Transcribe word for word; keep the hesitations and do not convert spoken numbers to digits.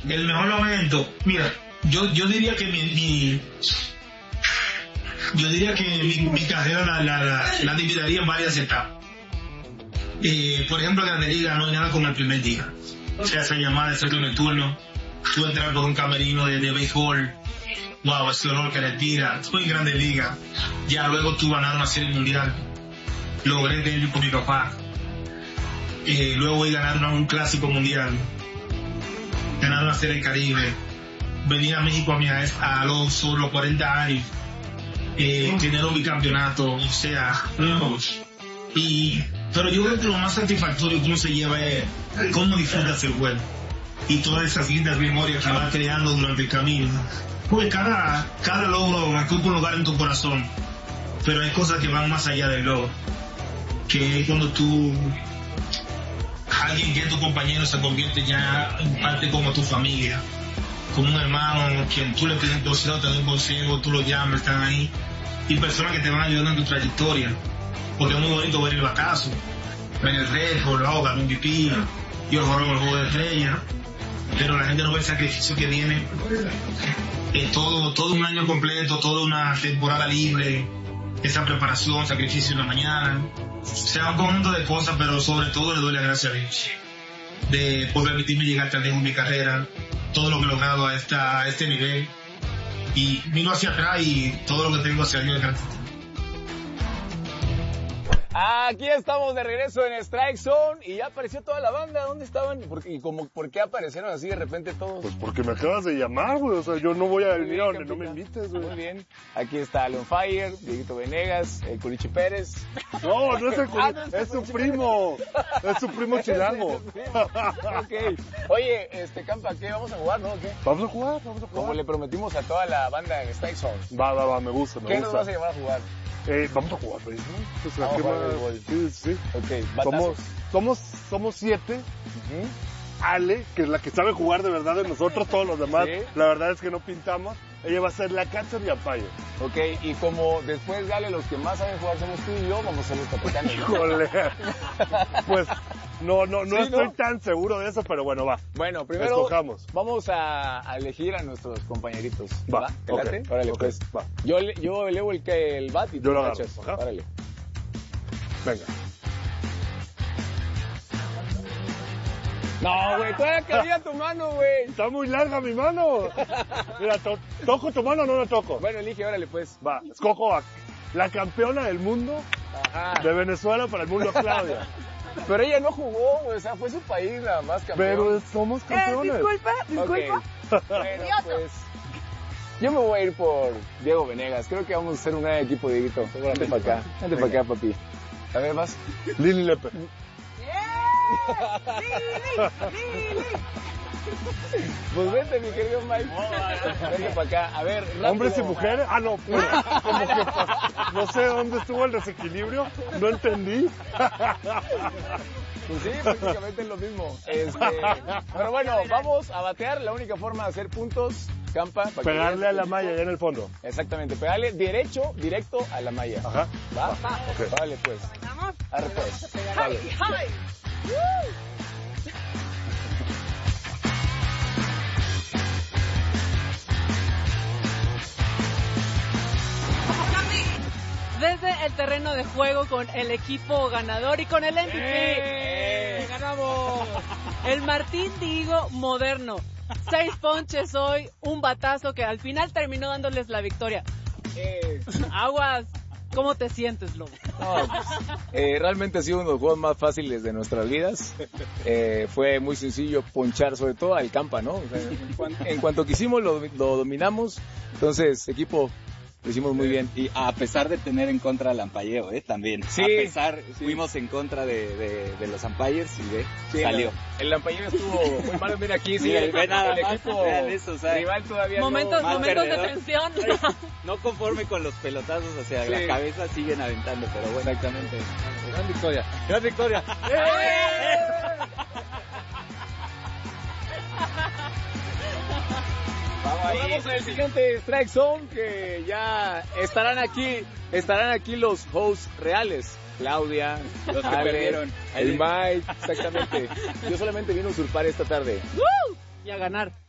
El mejor momento, mira, yo, yo diría que mi, mi yo diría que mi, mi carrera la, la, la, la dividiría en varias etapas. Eh, por ejemplo, en Grande Liga no hay nada como el primer día. O sea, esa llamada de segundo turno, tú entrar por un camerino de, de béisbol, wow, ese olor que respira, tú en Grande Liga, ya luego tú ganar una serie mundial, logré tener con mi papá, eh, luego voy a ganar una, un clásico mundial, ganar una serie del Caribe, venir a México a, mi, a los, sobre los cuarenta años, eh, tener un bicampeonato, o sea, no, y, pero yo creo que lo más satisfactorio que uno se lleva es cómo disfrutas el juego y todas esas lindas memorias que vas creando durante el camino. Porque cada, cada logro ocupa un lugar en tu corazón, pero hay cosas que van más allá del logro, que es cuando tú, alguien que es tu compañero se convierte ya en parte como tu familia, como un hermano, quien tú le pides un consejo, te da un consejo, tú lo llamas, están ahí, y personas que te van ayudando en tu trayectoria, porque es muy bonito ver el batazo, ver el récord, luego ganar un M V P, y el juego de estrella, pero la gente no ve el sacrificio que viene. Eh, todo, todo un año completo, toda una temporada libre, esa preparación, sacrificio en la mañana, o sea, un conjunto de cosas, pero sobre todo le doy las gracias a Dios de por permitirme llegar tan lejos en mi carrera, todo lo que he logrado a, esta, a este nivel, y miro hacia atrás y todo lo que tengo hacia Dios. Aquí estamos de regreso en Strike Zone y ya apareció toda la banda. ¿Dónde estaban? ¿Por qué, y como, ¿por qué aparecieron así de repente todos? Pues porque me acabas de llamar, güey. O sea, yo no voy a venir a donde no me invites, güey. Muy bien. Aquí está Leon Fire, Dieguito Venegas, el Curichi Pérez. No, no es el Curichi, ah, no, es, es su primo. Es su primo chilango. Ok. Oye, este, Campa, ¿qué? ¿Vamos a jugar, no? ¿Qué? Vamos a jugar, vamos a jugar. Como le prometimos a toda la banda en Strike Zone. Va, va, va, me gusta, me ¿Qué gusta. nos vas a llevar a jugar? Eh, vamos a jugar béisbol. O sea, vamos ¿qué a más? béisbol. Sí, sí. Ok, somos, somos, somos siete. Uh-huh. Ale, que es la que sabe jugar de verdad de nosotros, todos los demás, ¿Sí? La verdad es que no pintamos. Ella va a ser la catcher y umpire. Ok, y como después, Gale, los que más saben jugar somos tú y yo, vamos a ser los capitanes. Híjole. Pues no, no, no sí, estoy ¿no? tan seguro de eso, pero bueno, va. Bueno, primero escojamos. Vamos a, a elegir a nuestros compañeritos. Va, ¿Va? ¿Te okay, late? Órale, okay, pues. Va. Yo, yo elevo el, el bat y tú yo lo agarro. cachas. Ajá. Órale. Venga. No, güey, todavía cabía tu mano, güey. Está muy larga mi mano. Mira, to ¿toco tu mano o no la toco? Bueno, elige, órale, pues. Va, escojo a la campeona del mundo. Ajá. De Venezuela para el mundo, Claudia. Pero ella no jugó, güey, o sea, fue su país nada más campeón. Pero somos campeones. Eh, disculpa, disculpa. Okay. Bueno, pues, yo me voy a ir por Diego Venegas. Creo que vamos a ser un gran equipo, Dieguito. Vente para acá, vente para acá, papi. A ver, vas. Lili Lepe. Lili, Lili. Pues vente, mi querido Mike. Vente para acá. A ver, rápido. ¿Hombres y mujeres? Ah, no, pero como que pas- no sé dónde estuvo el desequilibrio. No entendí. Pues sí, prácticamente es lo mismo. Este, pero bueno, vamos a batear. La única forma de hacer puntos, Campa. Para Pegarle que a la malla allá en el fondo. Exactamente, pegarle derecho, directo a la malla. Ajá. ¿Va? Va, ok. Vale, pues. Vamos. Arre, pues. Hi, hi. Desde el terreno de juego con el equipo ganador y con el M V P. ¡Eh! ¡Ganamos! El Martín Diego moderno. Seis ponches hoy, un batazo que al final terminó dándoles la victoria. Eh. Aguas, ¿cómo te sientes, Lobo? No, pues, eh, realmente ha sido uno de los juegos más fáciles de nuestras vidas. Eh, fue muy sencillo ponchar, sobre todo al Campa, ¿no? O sea, en, cuanto, en cuanto quisimos lo, lo dominamos. Entonces, equipo, lo hicimos muy bien. Y a pesar de tener en contra al ampalleo, ¿eh? También. Sí, a pesar, sí. fuimos en contra de, de, de los umpires y ve, Sí, salió. El lampallero estuvo muy malo. Mira aquí, sí, Mira, el, ve nada el más, equipo vean eso, o sea, rival todavía Momentos, no... mal momentos de perdedor. tensión. No conforme con los pelotazos hacia Sí. la cabeza, siguen aventando, pero bueno. Exactamente. Gran victoria. Gran victoria. Vamos, vamos al siguiente Strike Zone, que ya estarán aquí, estarán aquí los hosts reales. Claudia, Los que Ale, perdieron. el Mike, exactamente. Yo solamente vine a usurpar esta tarde. Y a ganar.